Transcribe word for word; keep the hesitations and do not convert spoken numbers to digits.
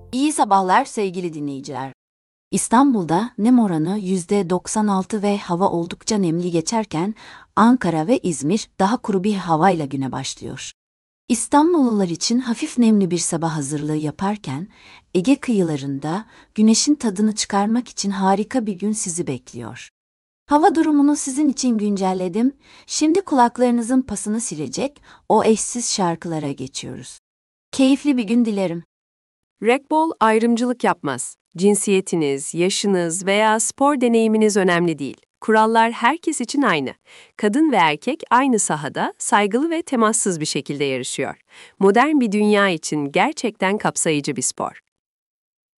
İyi sabahlar sevgili dinleyiciler. İstanbul'da nem oranı yüzde doksan altı ve hava oldukça nemli geçerken Ankara ve İzmir daha kuru bir havayla güne başlıyor. İstanbullular için hafif nemli bir sabah hazırlığı yaparken Ege kıyılarında güneşin tadını çıkarmak için harika bir gün sizi bekliyor. Hava durumunu sizin için güncelledim. Şimdi kulaklarınızın pasını silecek o eşsiz şarkılara geçiyoruz. Keyifli bir gün dilerim. Red Bull ayrımcılık yapmaz. Cinsiyetiniz, yaşınız veya spor deneyiminiz önemli değil. Kurallar herkes için aynı. Kadın ve erkek aynı sahada saygılı ve temassız bir şekilde yarışıyor. Modern bir dünya için gerçekten kapsayıcı bir spor.